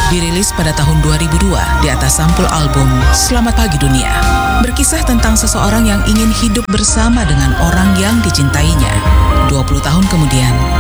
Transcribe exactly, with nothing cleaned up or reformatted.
Dirilis pada tahun dua ribu dua di atas sampul album Selamat Pagi Dunia. Berkisah tentang seseorang yang ingin hidup bersama dengan orang yang dicintainya. dua puluh tahun kemudian,